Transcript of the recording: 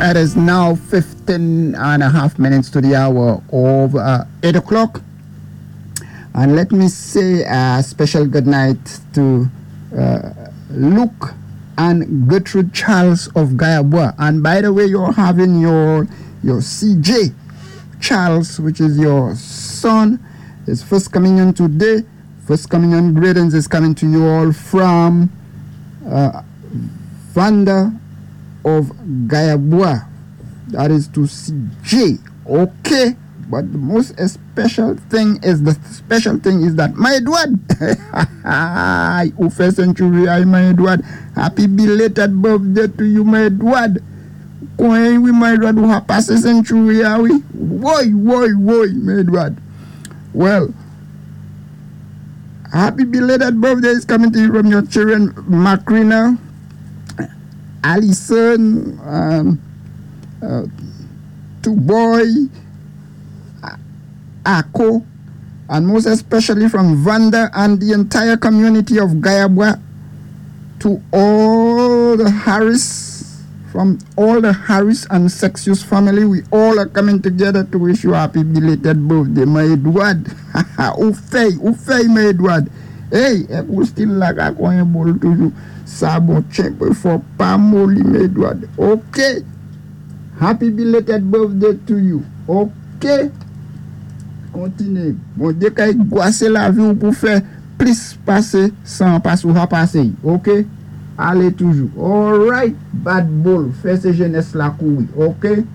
It is now 15 and a half minutes to the hour of 8 o'clock. And let me say a special good night to Luke and Gertrude Charles of Gayabwa. And by the way, you're having your CJ Charles, which is your son, his first communion today. First communion greetings is coming to you all from Vanda of Gayabwa. That is to CJ. Okay. But the most special thing is that my Edward, Ufe Century, my Edward, happy belated birthday to you, my Edward. Going with my Edward who have passed a century, are we? Why, my Edward. Well, happy belated birthday is coming to you from your children, Macrina, Alison, to boy, Ako, and most especially from Vanda and the entire community of Gayabwa, to all the Harris, from all the Harris and Sexius family. We all are coming together to wish you a happy belated birthday, my Edward. Ufei, my Edward. Hey, I still like a coin ball to you. Sabo chamber for Pamoli, my Edward. Okay. Happy belated birthday to you. Okay. Continuez. Bon, dès qu'il y a la vie pour faire plus passer sans passer ou pas passer. OK? Allez toujours. All right. Bad bull. Fais ces jeunesse la couille. OK?